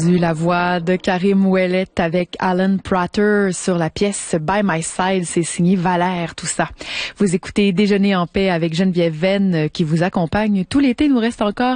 La voix de Karim Ouellet avec Alan Prater sur la pièce By My Side, c'est signé Valère, tout ça. Vous écoutez Déjeuner en paix avec Geneviève Venn qui vous accompagne tout l'été. Il nous reste encore